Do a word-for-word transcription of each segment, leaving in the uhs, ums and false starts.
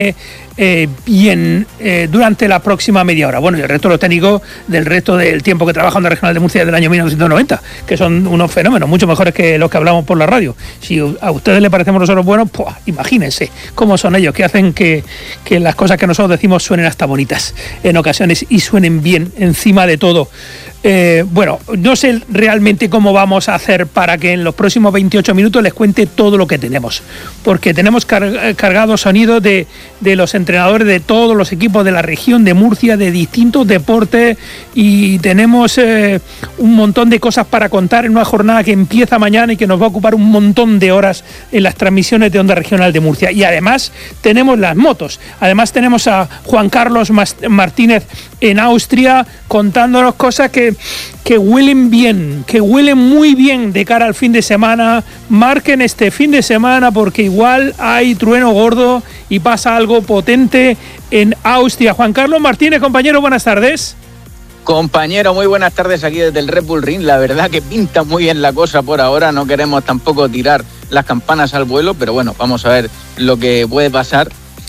Eh, bien eh, durante la próxima media hora. Bueno, y el resto de los técnicos del resto del tiempo que trabajan en la Regional de Murcia del año mil novecientos noventa, que son unos fenómenos mucho mejores que los que hablamos por la radio. Si a ustedes les parecemos nosotros buenos, pues imagínense cómo son ellos, que hacen que, que las cosas que nosotros decimos suenen hasta bonitas en ocasiones y suenen bien encima de todo. Eh, bueno, no sé realmente cómo vamos a hacer para que en los próximos veintiocho minutos les cuente todo lo que tenemos, porque tenemos car- cargado sonido de, de los entrenadores de todos los equipos de la región de Murcia, de distintos deportes, y tenemos eh, un montón de cosas para contar en una jornada que empieza mañana y que nos va a ocupar un montón de horas en las transmisiones de Onda Regional de Murcia. Y además tenemos las motos, además tenemos a Juan Carlos Martínez en Austria contándonos cosas que, que huelen bien, que huelen muy bien de cara al fin de semana. Marquen este fin de semana porque igual hay trueno gordo y pasa algo potente en Austria. Juan Carlos Martínez, compañero, buenas tardes. Compañero, muy buenas tardes aquí desde el Red Bull Ring. La verdad que pinta muy bien la cosa por ahora, no queremos tampoco tirar las campanas al vuelo, pero bueno, vamos a ver lo que puede pasar.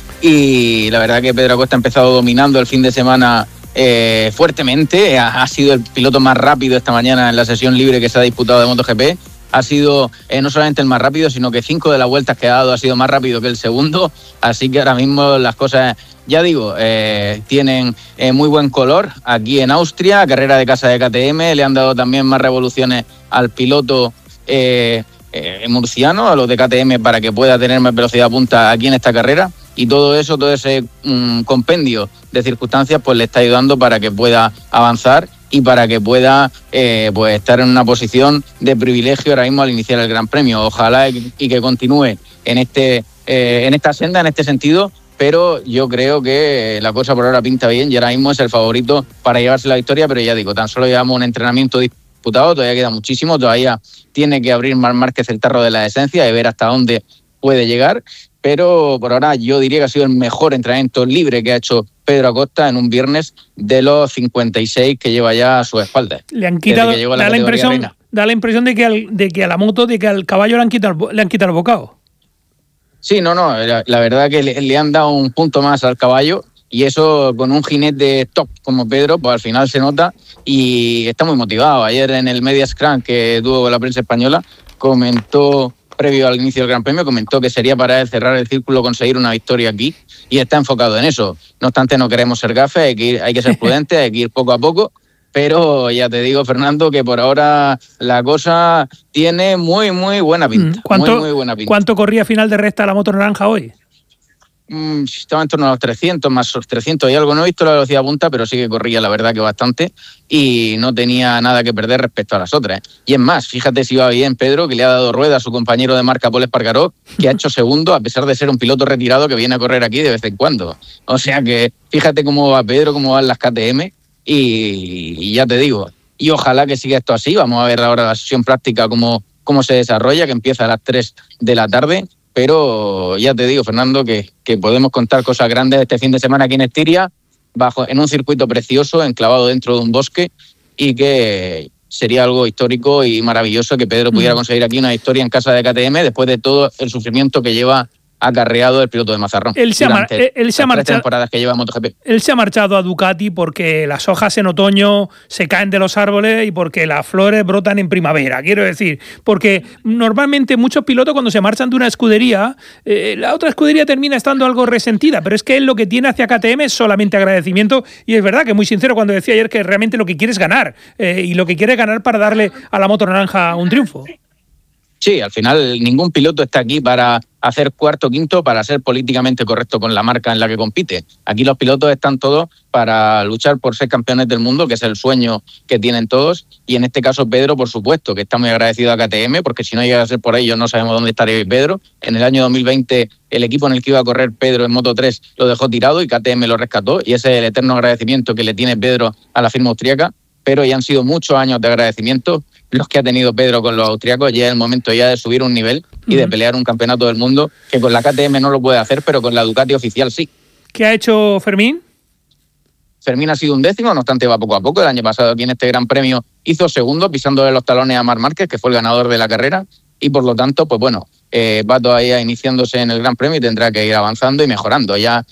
Y la verdad que Pedro Acosta ha empezado dominando el fin de semana Eh, fuertemente, ha, ha sido el piloto más rápido esta mañana en la sesión libre que se ha disputado de MotoGP. Ha sido eh, no solamente el más rápido, sino que cinco de las vueltas que ha dado ha sido más rápido que el segundo. Así que ahora mismo las cosas, ya digo, eh, tienen eh, muy buen color aquí en Austria. Carrera de casa de K T M, le han dado también más revoluciones al piloto eh, eh, murciano, a los de K T M, para que pueda tener más velocidad punta aquí en esta carrera. Y todo eso, todo ese um, compendio de circunstancias, pues le está ayudando para que pueda avanzar y para que pueda eh, pues estar en una posición de privilegio ahora mismo al iniciar el Gran Premio. Ojalá y, y que continúe en este eh, en esta senda, en este sentido, pero yo creo que la cosa por ahora pinta bien y ahora mismo es el favorito para llevarse la victoria. Pero ya digo, tan solo llevamos un entrenamiento disputado, todavía queda muchísimo, todavía tiene que abrir Marc Márquez el tarro de la esencia y ver hasta dónde puede llegar. Pero por ahora yo diría que ha sido el mejor entrenamiento libre que ha hecho Pedro Acosta en un viernes de los cincuenta y seis que lleva ya a su espalda. Le han quitado, da la, la impresión, da la impresión de que, al, de que a la moto, de que al caballo le han quitado, le han quitado el bocado. Sí, no, no, la, la verdad que le, le han dado un punto más al caballo, y eso con un jinete top como Pedro, pues al final se nota y está muy motivado. Ayer en el Media Scrum que tuvo la prensa española, comentó, previo al inicio del Gran Premio, comentó que sería para él cerrar el círculo, conseguir una victoria aquí, y está enfocado en eso. No obstante, no queremos ser gafes, hay que, ir, hay que ser prudentes, hay que ir poco a poco, pero ya te digo, Fernando, que por ahora la cosa tiene muy, muy buena pinta. ¿Cuánto, muy, muy buena pinta. ¿Cuánto corría final de recta la moto naranja hoy? Mm, estaba en torno a los trescientos, más trescientos y algo. No he visto la velocidad punta, pero sí que corría, la verdad, que bastante, y no tenía nada que perder respecto a las otras. Y es más, fíjate si va bien Pedro, que le ha dado rueda a su compañero de marca Pol Espargaró, que ha hecho segundo, a pesar de ser un piloto retirado que viene a correr aquí de vez en cuando. O sea que fíjate cómo va Pedro, cómo van las K T M, y, y ya te digo, y ojalá que siga esto así. Vamos a ver ahora la sesión práctica cómo, cómo se desarrolla, que empieza a las tres de la tarde. Pero ya te digo, Fernando, que, que podemos contar cosas grandes este fin de semana aquí en Estiria, bajo, en un circuito precioso, enclavado dentro de un bosque, y que sería algo histórico y maravilloso que Pedro pudiera conseguir aquí una victoria en casa de K T M después de todo el sufrimiento que lleva acarreado el piloto de Mazarrón. Él se ha, mar- él se ha marchado, temporadas que lleva MotoGP. Él se ha marchado a Ducati porque las hojas en otoño se caen de los árboles y porque las flores brotan en primavera. Quiero decir, porque normalmente muchos pilotos cuando se marchan de una escudería, eh, la otra escudería termina estando algo resentida, pero es que él lo que tiene hacia K T M es solamente agradecimiento, y es verdad que muy sincero cuando decía ayer que realmente lo que quiere es ganar, eh, y lo que quiere es ganar para darle a la moto naranja un triunfo. Sí, al final ningún piloto está aquí para hacer cuarto o quinto, para ser políticamente correcto con la marca en la que compite. Aquí los pilotos están todos para luchar por ser campeones del mundo, que es el sueño que tienen todos. Y en este caso Pedro, por supuesto, que está muy agradecido a K T M, porque si no llega a ser por ellos no sabemos dónde estaría hoy Pedro. En el año dos mil veinte el equipo en el que iba a correr Pedro en Moto tres lo dejó tirado y K T M lo rescató, y ese es el eterno agradecimiento que le tiene Pedro a la firma austríaca. Pero ya han sido muchos años de agradecimiento los que ha tenido Pedro con los austriacos. Ya es el momento ya de subir un nivel y de pelear un campeonato del mundo, que con la K T M no lo puede hacer, pero con la Ducati oficial sí. ¿Qué ha hecho Fermín? Fermín ha sido un décimo, no obstante va poco a poco. El año pasado aquí en este Gran Premio hizo segundo, pisándole los talones a Marc Márquez, que fue el ganador de la carrera, y por lo tanto, pues bueno, eh, va todavía iniciándose en el Gran Premio y tendrá que ir avanzando y mejorando. Ya